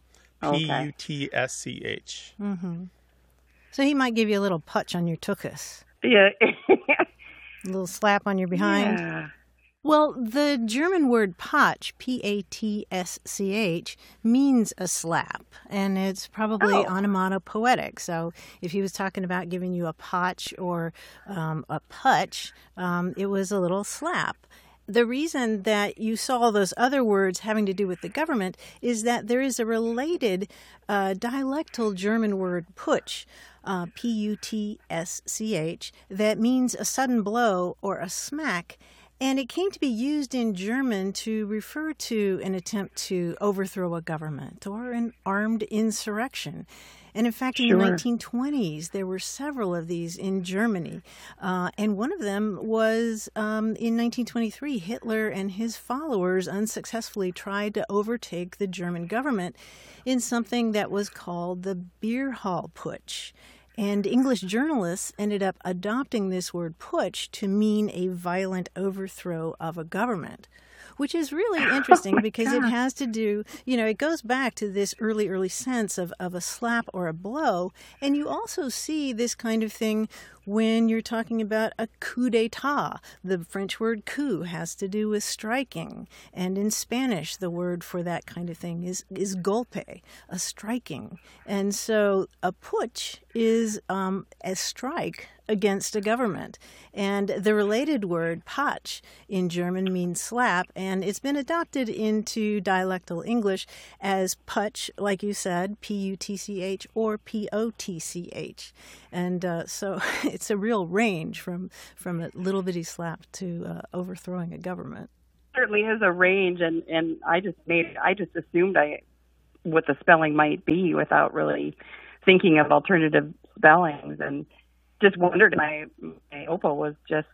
P U T S C H. Mm-hmm. So he might give you a little putch on your tuchus. Yeah. A little slap on your behind. Yeah. Well, the German word patsch, P A T S C H, means a slap, and it's probably Oh. onomatopoetic. So if he was talking about giving you a patch or um, a putch, um, it was a little slap. The reason that you saw those other words having to do with the government is that there is a related uh, dialectal German word putsch, uh, P U T S C H, that means a sudden blow or a smack. And it came to be used in German to refer to an attempt to overthrow a government or an armed insurrection. And in fact, in Sure. the nineteen twenties, there were several of these in Germany. Uh, and one of them was um, in nineteen twenty-three, Hitler and his followers unsuccessfully tried to overtake the German government in something that was called the Beer Hall Putsch. And English journalists ended up adopting this word putsch to mean a violent overthrow of a government, which is really interesting Oh my because God. it has to do, you know, it goes back to this early, early sense of, of a slap or a blow. And you also see this kind of thing when you're talking about a coup d'etat. The French word coup has to do with striking. And in Spanish, the word for that kind of thing is, is golpe, a striking. And so a putsch is um, a strike against a government. And the related word patsch in German means slap, and it's been adopted into dialectal English as putsch, like you said, P U T C H or P O T C H. And uh, so it's a real range from, from a little bitty slap to uh, overthrowing a government. Certainly is a range, and, and I just made I just assumed I what the spelling might be without really thinking of alternative spellings, and just wondered. My, my Opa was just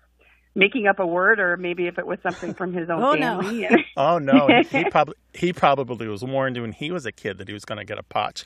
making up a word, or maybe if it was something from his own oh, family. No. Oh, no. He, he, probably, he probably was warned when he was a kid that he was going to get a potch.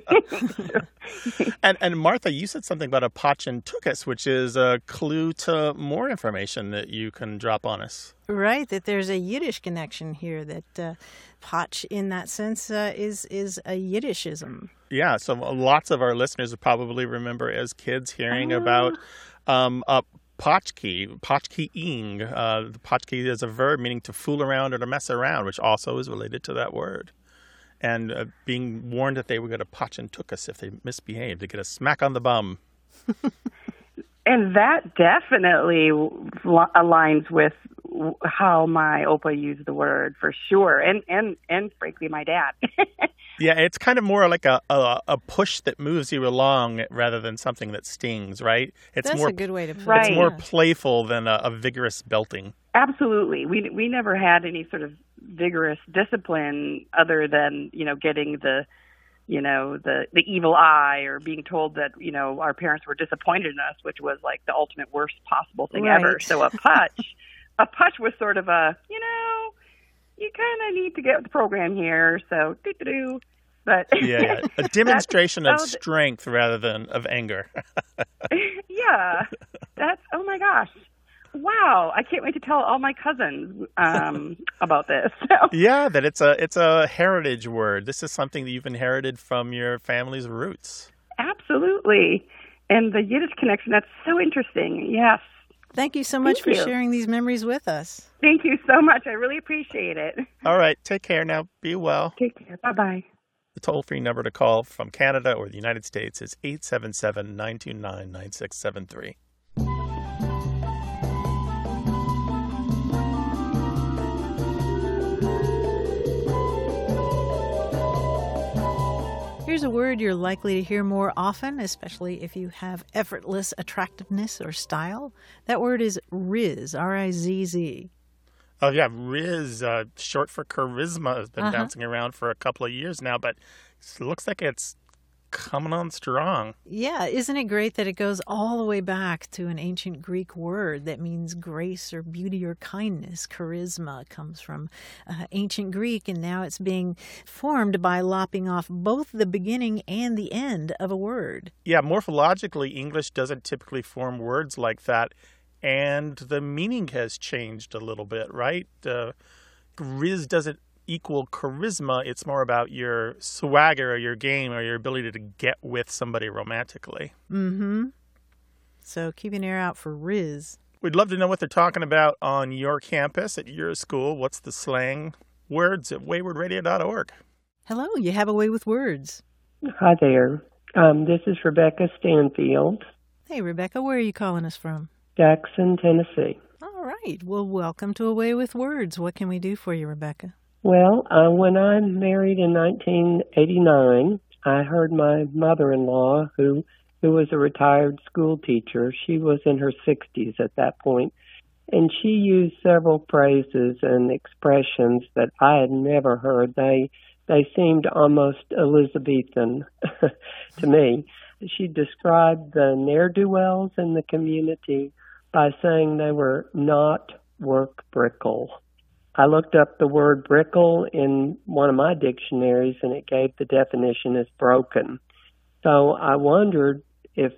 and, and Martha, you said something about a potch and tuchus, which is a clue to more information that you can drop on us. Right, that there's a Yiddish connection here, that uh, potch in that sense uh, is, is a Yiddishism. Yeah, so lots of our listeners would probably remember as kids hearing oh. about um, a potchki, potchki-ing. Uh, the potchki is a verb meaning to fool around or to mess around, which also is related to that word. And uh, being warned that they would get a potch and tuchus if they misbehaved. They get a smack on the bum. And that definitely aligns with how my Opa used the word, for sure. And, and, and frankly, my dad. Yeah, it's kind of more like a, a a push that moves you along rather than something that stings, right? It's That's more, a good way to put right. it. It's more yeah. playful than a, a vigorous belting. Absolutely. We we never had any sort of vigorous discipline other than, you know, getting the, you know, the, the evil eye, or being told that, you know, our parents were disappointed in us, which was like the ultimate worst possible thing right. ever. So a putch, a putch was sort of a, you know, you kind of need to get with the program here. So doo-doo-doo. But yeah, a demonstration of oh, strength rather than of anger. Yeah, that's, oh my gosh. Wow, I can't wait to tell all my cousins um, about this. So. Yeah, that it's a it's a heritage word. This is something that you've inherited from your family's roots. Absolutely. And the Yiddish connection, that's so interesting. Yes. Thank you so much Thank for you. sharing these memories with us. Thank you so much. I really appreciate it. All right, take care now. Be well. Take care. Bye-bye. The toll-free number to call from Canada or the United States is eight seven seven, nine two nine, nine six seven three. Here's a word you're likely to hear more often, especially if you have effortless attractiveness or style. That word is Riz, R I Z Z. Oh, yeah, Riz, uh, short for charisma, has been Uh-huh. bouncing around for a couple of years now, but it looks like it's coming on strong. Yeah, isn't it great that it goes all the way back to an ancient Greek word that means grace or beauty or kindness? Charisma comes from uh, ancient Greek, and now it's being formed by lopping off both the beginning and the end of a word. Yeah, morphologically, English doesn't typically form words like that, and the meaning has changed a little bit, right? Uh, Riz doesn't equal charisma. It's more about your swagger or your game or your ability to get with somebody romantically. Mm-hmm. So keep an ear out for Riz. We'd love to know what they're talking about on your campus, at your school. What's the slang? Words at wayward radio dot org. Hello, you have a way with words. Hi there. Um, this is Rebecca Stanfield, Hey, Rebecca, where are you calling us from? Jackson, Tennessee. All right. Well, welcome to A Way with Words. What can we do for you, Rebecca? Well, uh, when I married in nineteen eighty-nine, I heard my mother-in-law, who who was a retired school teacher, she was in her sixties at that point, and she used several phrases and expressions that I had never heard. They they seemed almost Elizabethan to me. She described the ne'er-do-wells in the community by saying they were not work brickle. I looked up the word brickle in one of my dictionaries, and it gave the definition as broken. So I wondered if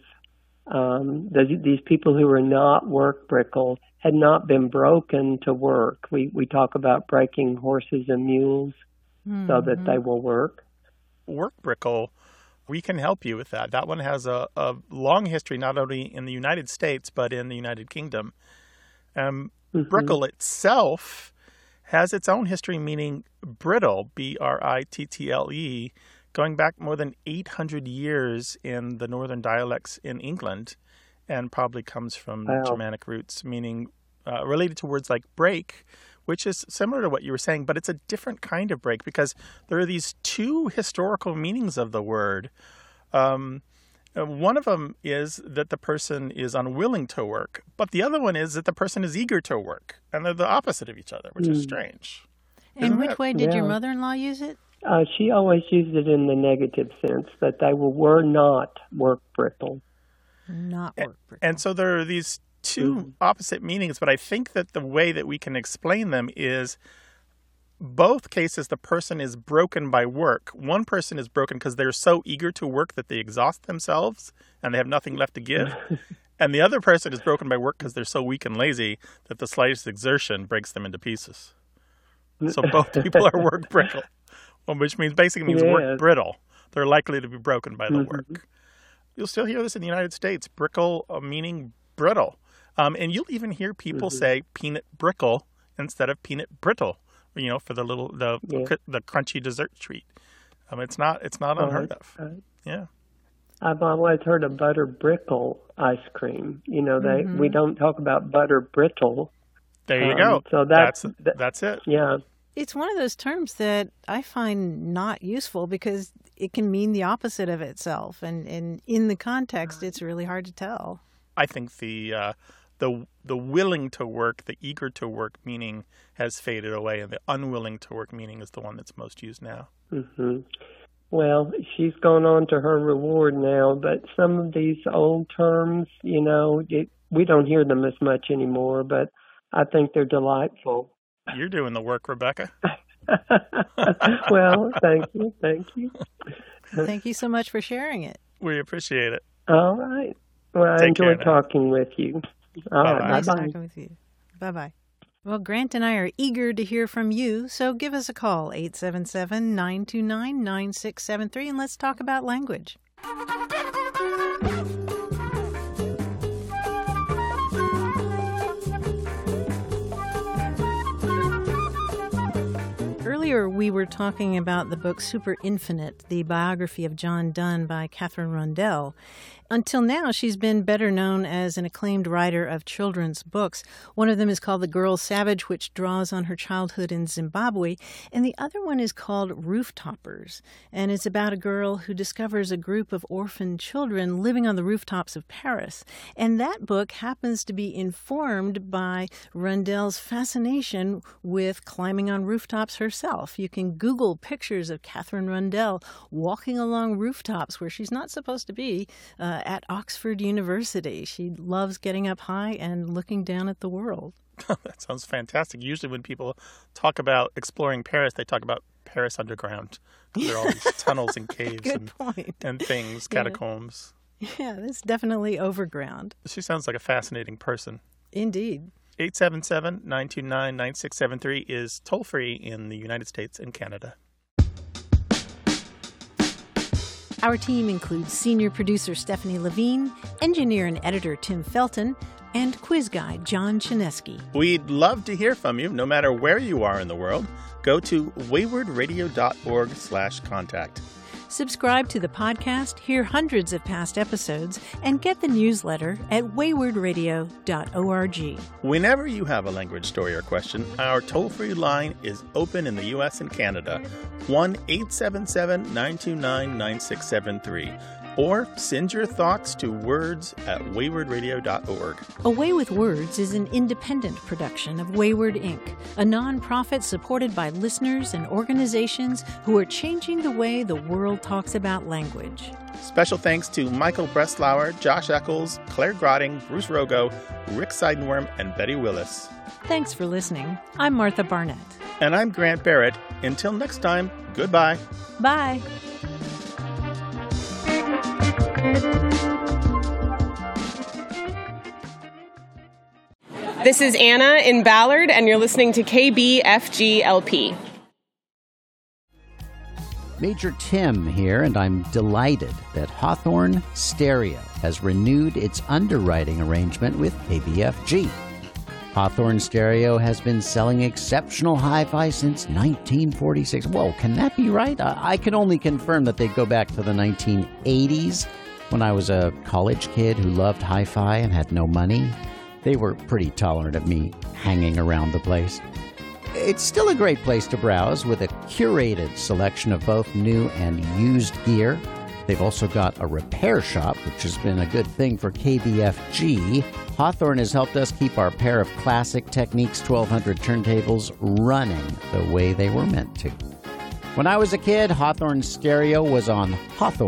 um, the, these people who were not work brickle had not been broken to work. We we talk about breaking horses and mules mm-hmm. so that they will work. Work brickle, we can help you with that. That one has a, a long history, not only in the United States, but in the United Kingdom. Um, mm-hmm. Brickle itself has its own history, meaning brittle, B R I T T L E, going back more than eight hundred years in the northern dialects in England, and probably comes from wow. Germanic roots, meaning uh, related to words like break, which is similar to what you were saying, but it's a different kind of break because there are these two historical meanings of the word. Um, one of them is that the person is unwilling to work, but the other one is that the person is eager to work, and they're the opposite of each other, which mm. is strange. And Isn't which it? way did yeah. your mother-in-law use it? Uh, she always used it in the negative sense, that they were, were not work brickle. Not work brickle. And so there are these two mm-hmm. opposite meanings, but I think that the way that we can explain them is both cases the person is broken by work. One person is broken because they're so eager to work that they exhaust themselves and they have nothing left to give. And the other person is broken by work because they're so weak and lazy that the slightest exertion breaks them into pieces. So both people are work brittle, which means basically means yes. work brittle. They're likely to be broken by the mm-hmm. work. You'll still hear this in the United States, brickle uh, meaning brittle. Um, and you'll even hear people mm-hmm. say peanut brickle instead of peanut brittle, you know, for the little, the yeah. cr- the crunchy dessert treat. Um, it's not, it's not unheard of. Right. Yeah. I've always heard of butter brickle ice cream. You know, they mm-hmm. we don't talk about butter brittle. There you um, go. So that's, that's, that's it. Yeah. It's one of those terms that I find not useful because it can mean the opposite of itself. And, and in the context, it's really hard to tell. I think the uh, the the willing to work, the eager to work meaning has faded away, and the unwilling to work meaning is the one that's most used now. Mm-hmm. Well, she's gone on to her reward now, but some of these old terms, you know, it, we don't hear them as much anymore, but I think they're delightful. You're doing the work, Rebecca. Well, thank you, thank you. Thank you so much for sharing it. We appreciate it. All right. Well, I Take enjoyed talking with you. All Bye-bye. right, Nice bye-bye. talking with you. Bye-bye. Well, Grant and I are eager to hear from you, so give us a call, eight seven seven, nine two nine, nine six seven three, and let's talk about language. Earlier, we were talking about the book Super Infinite, the biography of John Donne by Katherine Rundell. Until now, she's been better known as an acclaimed writer of children's books. One of them is called The Girl Savage, which draws on her childhood in Zimbabwe, and the other one is called Rooftoppers, and it's about a girl who discovers a group of orphaned children living on the rooftops of Paris. And that book happens to be informed by Rundell's fascination with climbing on rooftops herself. You can Google pictures of Katherine Rundell walking along rooftops where she's not supposed to be, uh, at Oxford University. She loves getting up high and looking down at the world. That sounds fantastic. Usually when people talk about exploring Paris, they talk about Paris underground. There are all these tunnels and caves Good and, point. and things, Yeah. catacombs. Yeah, it's definitely overground. She sounds like a fascinating person. Indeed. eight seven seven, nine two nine, nine six seven three is toll-free in the United States and Canada. Our team includes senior producer Stephanie Levine, engineer and editor Tim Felton, and quiz guy John Chinesky. We'd love to hear from you, no matter where you are in the world. Go to waywardradio.org slash contact. Subscribe to the podcast, hear hundreds of past episodes, and get the newsletter at wayward radio dot org. Whenever you have a language story or question, our toll-free line is open in the U S and Canada, one eight seven seven, nine two nine, nine six seven three. Or send your thoughts to words at wayward radio dot org. A Way with Words is an independent production of Wayward Incorporated, a nonprofit supported by listeners and organizations who are changing the way the world talks about language. Special thanks to Michael Breslauer, Josh Eccles, Claire Grotting, Bruce Rogo, Rick Seidenworm, and Betty Willis. Thanks for listening. I'm Martha Barnett. And I'm Grant Barrett. Until next time, goodbye. Bye. This is Anna in Ballard, and you're listening to K B F G L P. Major Tim here, and I'm delighted that Hawthorne Stereo has renewed its underwriting arrangement with K B F G. Hawthorne Stereo has been selling exceptional hi-fi since nineteen forty-six. Whoa, can that be right? I, I can only confirm that they go back to the nineteen eighties when I was a college kid who loved hi-fi and had no money. They were pretty tolerant of me hanging around the place. It's still a great place to browse with a curated selection of both new and used gear. They've also got a repair shop, which has been a good thing for K B F G. Hawthorne has helped us keep our pair of classic Technics twelve hundred turntables running the way they were meant to. When I was a kid, Hawthorne Stereo was on Hawthorne